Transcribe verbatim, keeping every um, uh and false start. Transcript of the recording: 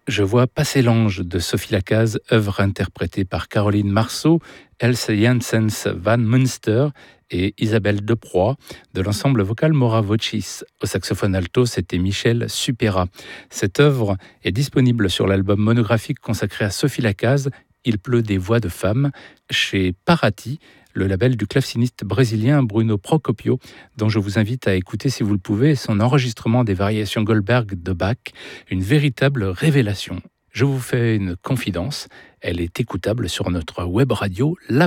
Je vois passer l'ange de Sophie Lacaze, œuvre interprétée par Caroline Marceau, Else Janssens van Munster et Isabelle Deproy de l'ensemble vocal Mora Vocis. Au saxophone alto, c'était Michel Supera. Cette œuvre est disponible sur l'album monographique consacré à Sophie Lacaze, Il pleut des voix de femmes, chez Parati, le label du claveciniste brésilien Bruno Procopio, dont je vous invite à écouter, si vous le pouvez, son enregistrement des variations Goldberg de Bach, une véritable révélation. Je vous fais une confidence, elle est écoutable sur notre web radio La